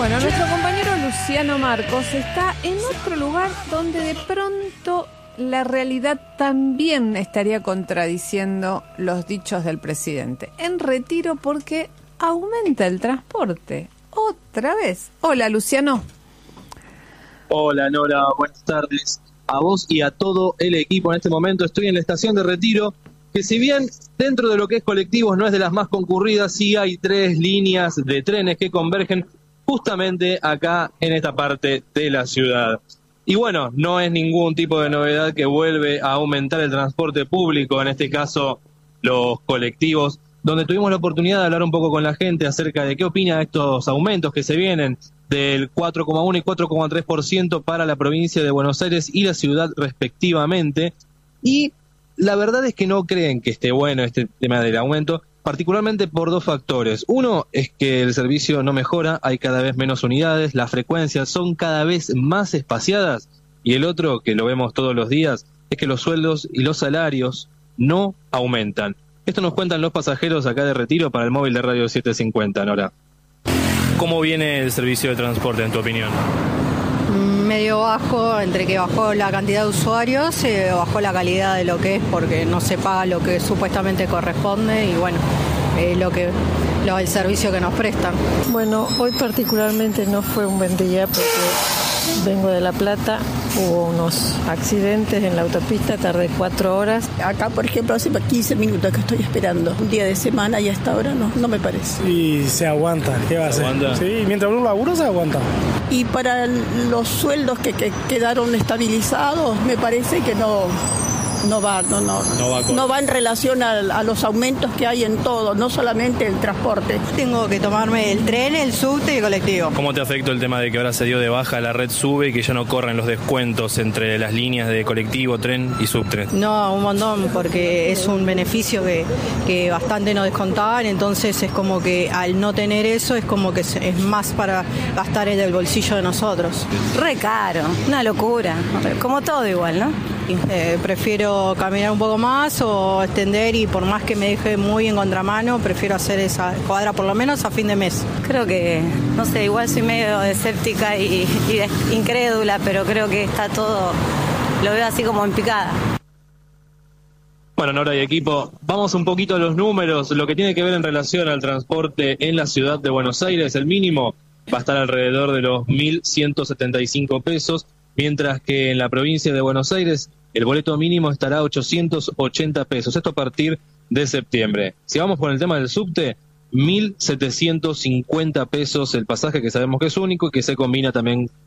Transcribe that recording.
Bueno, nuestro compañero Luciano Marcos está en otro lugar donde de pronto la realidad también estaría contradiciendo los dichos del presidente. En Retiro porque aumenta el transporte. Otra vez. Hola, Luciano. Hola, Nora. Buenas tardes a vos y a todo el equipo. En este momento estoy en la estación de Retiro, que si bien dentro de lo que es colectivos no es de las más concurridas, sí hay 3 líneas de trenes que convergen justamente acá en esta parte de la ciudad. Y bueno, no es ningún tipo de novedad que vuelve a aumentar el transporte público, en este caso los colectivos, donde tuvimos la oportunidad de hablar un poco con la gente acerca de qué opina de estos aumentos que se vienen del 4,1 y 4,3% para la provincia de Buenos Aires y la ciudad respectivamente. Y la verdad es que no creen que esté bueno este tema del aumento, particularmente por 2 factores. Uno es que el servicio no mejora, hay cada vez menos unidades, las frecuencias son cada vez más espaciadas, y el otro, que lo vemos todos los días, es que los sueldos y los salarios no aumentan. Esto nos cuentan los pasajeros acá de Retiro para el móvil de Radio 750, Nora. ¿Cómo viene el servicio de transporte, en tu opinión? Medio bajo, entre que bajó la cantidad de usuarios, bajó la calidad de lo que es, porque no se paga lo que supuestamente corresponde y bueno, el servicio que nos prestan. Bueno, hoy particularmente no fue un buen día porque vengo de La Plata, hubo unos accidentes en la autopista, tardé 4 horas. Acá, por ejemplo, hace 15 minutos que estoy esperando. Un día de semana y hasta ahora no me parece. Y se aguanta, ¿qué va a hacer? Sí, mientras uno labura se aguanta. Y para los sueldos que quedaron estabilizados, me parece que no va en relación a los aumentos que hay en todo, no solamente el transporte. Tengo que tomarme el tren, el subte y el colectivo. ¿Cómo te afectó el tema de que ahora se dio de baja la red SUBE y que ya no corren los descuentos entre las líneas de colectivo, tren y subtren? No, un montón, porque es un beneficio que bastante nos descontaban, entonces es como que al no tener eso es como que es más para gastar en el bolsillo de nosotros. Re caro, una locura, como todo igual, ¿no? Prefiero caminar un poco más o extender, y por más que me deje muy en contramano, prefiero hacer esa cuadra por lo menos a fin de mes. Creo que, no sé, igual soy medio escéptica y incrédula, pero creo que está todo, lo veo así como en picada. Bueno, Nora y equipo, vamos un poquito a los números, lo que tiene que ver en relación al transporte en la ciudad de Buenos Aires. El mínimo va a estar alrededor de los 1.175 pesos, mientras que en la provincia de Buenos Aires el boleto mínimo estará a 880 pesos, esto a partir de septiembre. Si vamos con el tema del subte, 1.750 pesos el pasaje, que sabemos que es único y que se combina también